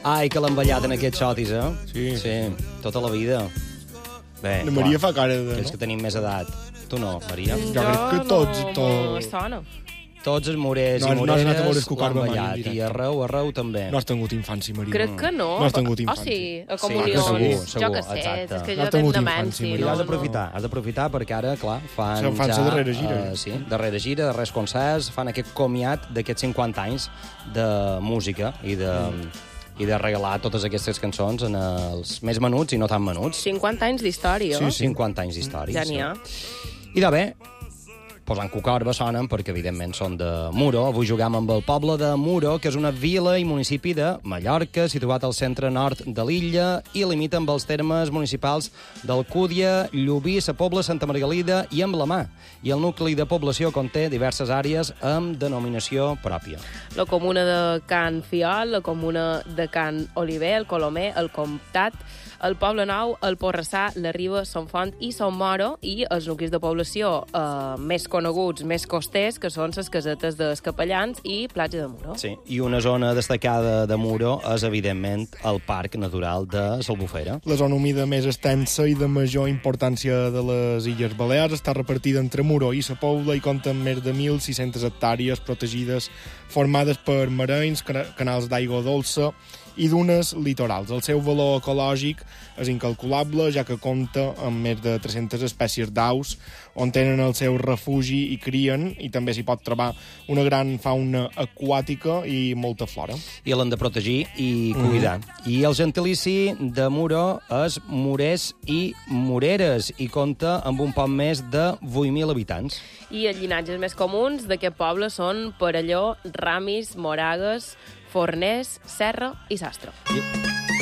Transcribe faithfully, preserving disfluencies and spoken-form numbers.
Ai, que l'han ballat en aquests xotis, eh? Sí. Sí, tota la vida. Bé, La Maria fa cara de... aquells que tenim més edat. Tu no, Maria? Jo crec que tots... No, tots... me sona. Tots els morers No, i no has anat a veure moreres Escocar l'han mai en ballat, directe. i arreu, arreu també. No has tingut infància, Maria. Crec que no. No has tingut Oh, infància. sí, a Sí, comunions. segur, jo segur, que sé, exacte. és que No jo has tingut tenc infància, demència. Maria. I has no, d'aprofitar, has d'aprofitar perquè ara, clar, fan, Fan- fan ja... la darrera gira, eh, ja. sí, darrera gira, darrers concerts, fan aquest comiat d'aquests cinquanta anys de música i de, i de regalar totes aquestes cançons en els més menuts i no tan menuts. cinquanta anys d'història. Sí, cinquanta anys d'història. Ja n'hi ha. I de bé, posant Cucorba sonen perquè, evidentment, són de Muro. Avui jugam amb el poble de Muro, que és una vila i municipi de Mallorca, situat al centre nord de l'illa i limita amb els termes municipals d'Alcúdia, Llubí, Sa Pobla, Santa Margalida i amb la Mà. I el nucli de població conté diverses àrees amb denominació pròpia. La comuna de Can Fiol, la comuna de Can Oliver, el Colomer, el Comtat, el Poble Nou, el Porrassà, la Riba, Son Font i Son Moro, i els nuclis de població eh, més coneguts, més costers, que són les casetes dels Capellans i Platja de Muro. Sí, i una zona destacada de Muro és, evidentment, el Parc Natural de l'Albufera. La zona humida més extensa i de major importància de les Illes Balears està repartida entre Muro i Sa Pobla i compta amb més de mil sis-centes hectàrees protegides formades per marenys, cana- canals d'aigua dolça i dunes litorals. El seu valor ecològic és incalculable, ja que compta amb més de tres-centes espècies d'aus on tenen el seu refugi i crien, i també s'hi pot trobar una gran fauna aquàtica i molta flora. I l'han de protegir i cuidar. Mm. I el gentilici de Muro és morers i moreres i compta amb un poc més de vuit mil habitants. I els llinatges més comuns d'aquest poble són Perelló, Ramis, Moragues, Forners, Serra i Sastre. I...